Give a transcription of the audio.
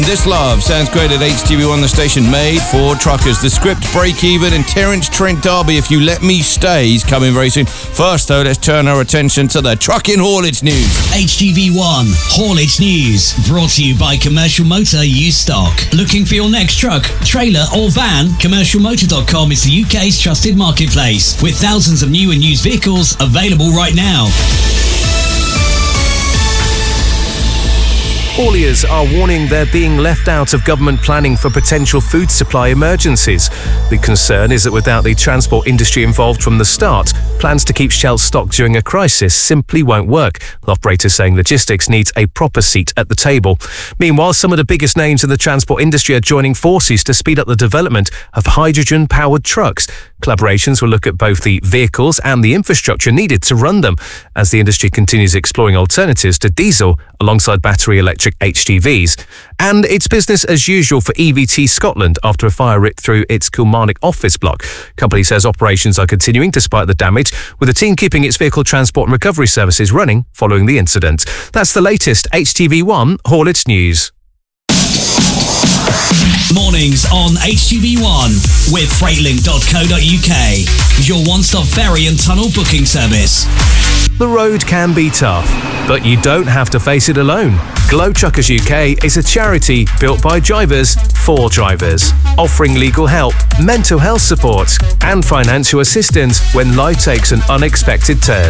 This Love sounds great at HTV1, the station made for truckers. The Script, Break Even, and Terence Trent D'Arby, If You Let Me Stay, is coming very soon. First, though, let's turn our attention to the trucking haulage news. HTV1 Haulage News, brought to you by Commercial Motor Used Stock. Looking for your next truck, trailer or van? CommercialMotor.com is the UK's trusted marketplace, with thousands of new and used vehicles available right now. Hauliers are warning they're being left out of government planning for potential food supply emergencies. The concern is that without the transport industry involved from the start, plans to keep shelves stocked during a crisis simply won't work. Operators saying logistics needs a proper seat at the table. Meanwhile, some of the biggest names in the transport industry are joining forces to speed up the development of hydrogen-powered trucks. Collaborations will look at both the vehicles and the infrastructure needed to run them, as the industry continues exploring alternatives to diesel alongside battery electric HGVs. And it's business as usual for EVT Scotland after a fire ripped through its Kilmarnock office block. Company says operations are continuing despite the damage, with the team keeping its vehicle transport and recovery services running following the incident. That's the latest HTV1 Haulage News. Mornings on HTV1 with Freightlink.co.uk, your one-stop ferry and tunnel booking service. The road can be tough, but you don't have to face it alone. Glow Truckers UK is a charity built by drivers for drivers, offering legal help, mental health support, and financial assistance when life takes an unexpected turn.